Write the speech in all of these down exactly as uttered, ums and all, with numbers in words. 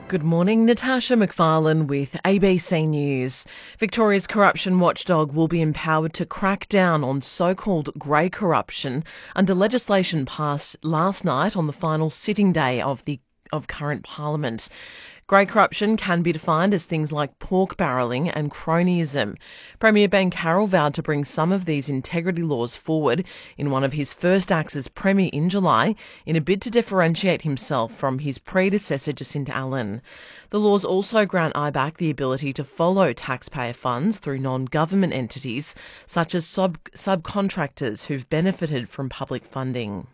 Good morning, Natasha McFarlane with A B C News. Victoria's corruption watchdog will be empowered to crack down on so-called grey corruption under legislation passed last night on the final sitting day of the of current Parliament. Grey corruption can be defined as things like pork barrelling and cronyism. Premier Ben Carroll vowed to bring some of these integrity laws forward in one of his first acts as Premier in July in a bid to differentiate himself from his predecessor Jacinta Allan. The laws also grant I B A C the ability to follow taxpayer funds through non-government entities such as sub- subcontractors who've benefited from public funding.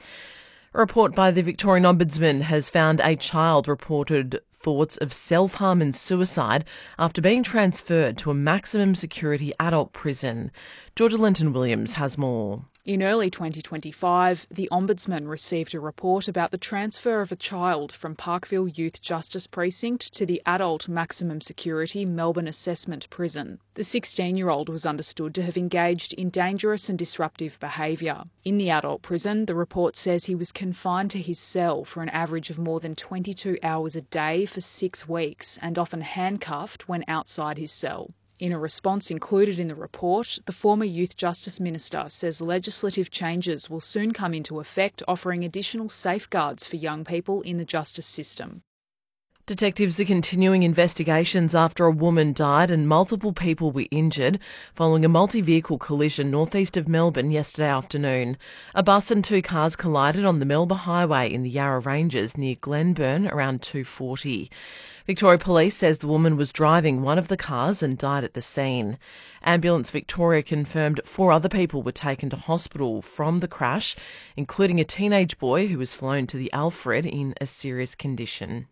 A report by the Victorian Ombudsman has found a child reported thoughts of self-harm and suicide after being transferred to a maximum security adult prison. Georgia Linton-Williams has more. In early twenty twenty-five, the Ombudsman received a report about the transfer of a child from Parkville Youth Justice Precinct to the adult maximum security Melbourne Assessment Prison. The sixteen-year-old was understood to have engaged in dangerous and disruptive behaviour. In the adult prison, the report says he was confined to his cell for an average of more than twenty-two hours a day for six weeks and often handcuffed when outside his cell. In a response included in the report, the former Youth Justice Minister says legislative changes will soon come into effect, offering additional safeguards for young people in the justice system. Detectives are continuing investigations after a woman died and multiple people were injured following a multi-vehicle collision northeast of Melbourne yesterday afternoon. A bus and two cars collided on the Melba Highway in the Yarra Ranges near Glenburn around two forty. Victoria Police says the woman was driving one of the cars and died at the scene. Ambulance Victoria confirmed four other people were taken to hospital from the crash, including a teenage boy who was flown to the Alfred in a serious condition.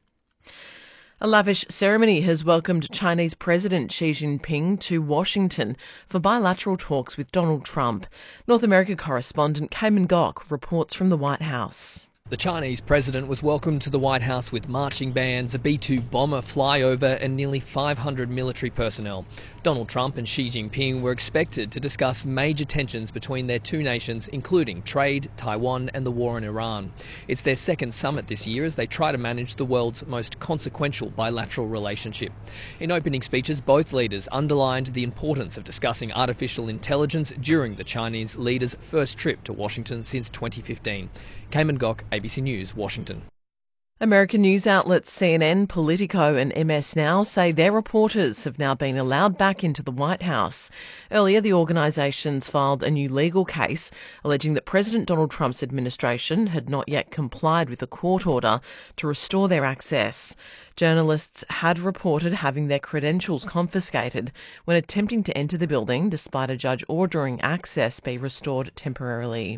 A lavish ceremony has welcomed Chinese President Xi Jinping to Washington for bilateral talks with Donald Trump. North America correspondent Cayman Gok reports from the White House. The Chinese president was welcomed to the White House with marching bands, a B two bomber flyover and nearly five hundred military personnel. Donald Trump and Xi Jinping were expected to discuss major tensions between their two nations, including trade, Taiwan and the war in Iran. It's their second summit this year as they try to manage the world's most consequential bilateral relationship. In opening speeches, both leaders underlined the importance of discussing artificial intelligence during the Chinese leader's first trip to Washington since twenty fifteen. Cayman Gok, A B C News, Washington. American news outlets C N N, Politico and M S Now say their reporters have now been allowed back into the White House. Earlier, the organisations filed a new legal case alleging that President Donald Trump's administration had not yet complied with a court order to restore their access. Journalists had reported having their credentials confiscated when attempting to enter the building, despite a judge ordering access be restored temporarily.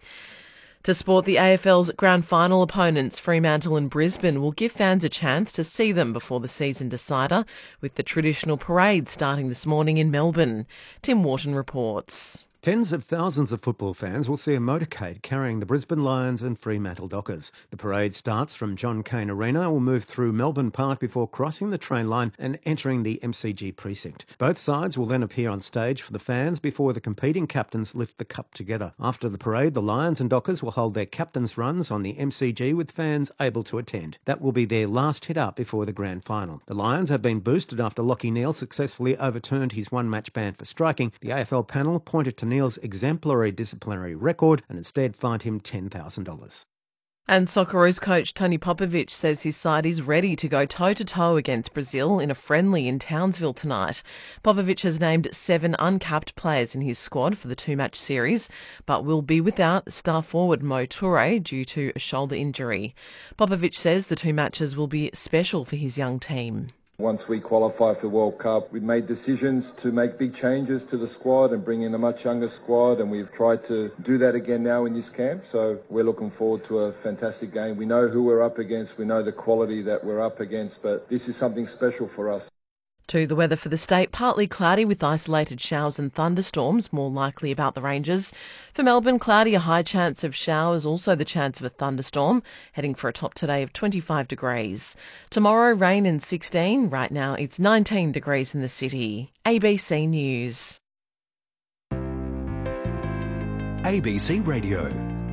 To sport, the A F L's grand final opponents, Fremantle and Brisbane, will give fans a chance to see them before the season decider, with the traditional parade starting this morning in Melbourne. Tim Wharton reports. Tens of thousands of football fans will see a motorcade carrying the Brisbane Lions and Fremantle Dockers. The parade starts from John Cain Arena and will move through Melbourne Park before crossing the train line and entering the M C G precinct. Both sides will then appear on stage for the fans before the competing captains lift the cup together. After the parade, the Lions and Dockers will hold their captains' runs on the M C G with fans able to attend. That will be their last hit-up before the grand final. The Lions have been boosted after Lachie Neale successfully overturned his one-match ban for striking. The A F L panel pointed to Neale's exemplary disciplinary record and instead fined him ten thousand dollars. And Socceroos coach Tony Popovic says his side is ready to go toe-to-toe against Brazil in a friendly in Townsville tonight. Popovic has named seven uncapped players in his squad for the two-match series, but will be without star forward Mo Toure due to a shoulder injury. Popovic says the two matches will be special for his young team. Once we qualify for the World Cup, we've made decisions to make big changes to the squad and bring in a much younger squad, and we've tried to do that again now in this camp. So we're looking forward to a fantastic game. We know who we're up against, we know the quality that we're up against, but this is something special for us. To the weather for the state, partly cloudy with isolated showers and thunderstorms, more likely about the ranges. For Melbourne, cloudy, a high chance of showers, also the chance of a thunderstorm, heading for a top today of twenty-five degrees. Tomorrow, rain and sixteen. Right now, it's nineteen degrees in the city. A B C News. A B C Radio.